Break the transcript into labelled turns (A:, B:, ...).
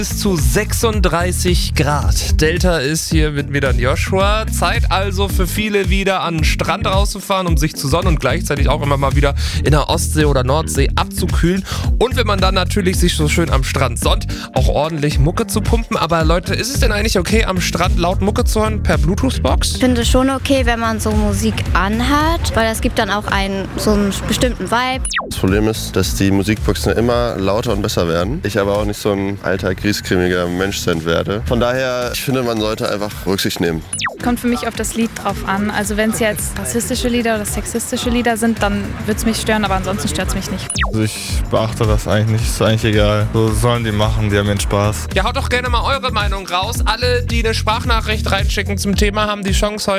A: Bis zu 36 Grad. Delta ist hier mit mir dann Joshua. Zeit also für viele wieder an den Strand rauszufahren, um sich zu sonnen und gleichzeitig auch immer mal wieder in der Ostsee oder Nordsee abzukühlen. Und wenn man dann natürlich sich so schön am Strand sonnt, auch ordentlich Mucke zu pumpen. Aber Leute, ist es denn eigentlich okay, am Strand laut Mucke zu hören per Bluetooth-Box?
B: Ich finde schon okay, wenn man so Musik anhat, weil das gibt dann auch so einen bestimmten Vibe.
C: Das Problem ist, dass die Musikboxen immer lauter und besser werden. Ich aber auch nicht so ein alter, griesgrämiger Mensch sein werde. Von daher, ich finde, man sollte einfach Rücksicht nehmen.
D: Kommt für mich auf das Lied drauf an. Also wenn es jetzt rassistische Lieder oder sexistische Lieder sind, dann wird es mich stören, aber ansonsten stört es mich nicht.
E: Also ich beachte das eigentlich nicht, ist eigentlich egal. So sollen die machen, die haben ihren Spaß.
A: Ja, haut doch gerne mal eure Meinung raus. Alle, die eine Sprachnachricht reinschicken zum Thema, haben die Chance heute